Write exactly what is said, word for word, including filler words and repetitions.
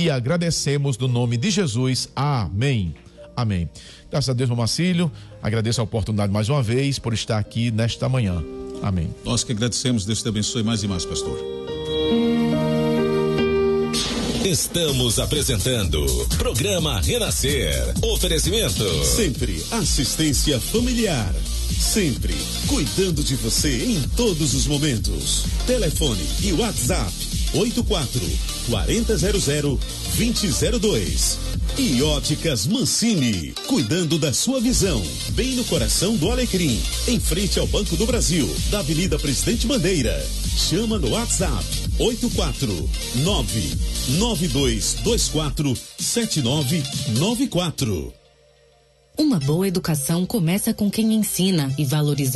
e agradecemos no nome de Jesus. Amém. Amém. Graças a Deus, meu Marcílio, agradeço a oportunidade mais uma vez por estar aqui nesta manhã. Amém. Nós que agradecemos, Deus te abençoe mais e mais, pastor. Estamos apresentando Programa Renascer. Oferecimento. Sempre assistência familiar. Sempre cuidando de você em todos os momentos. Telefone e WhatsApp oito quatro, quatro zero zero, dois zero zero dois. E Óticas Mancini, cuidando da sua visão, bem no coração do Alecrim, em frente ao Banco do Brasil, da Avenida Presidente Bandeira. Chama no WhatsApp oito quatro nove, nove dois dois quatro, sete nove nove quatro. Uma boa educação começa com quem ensina e valoriza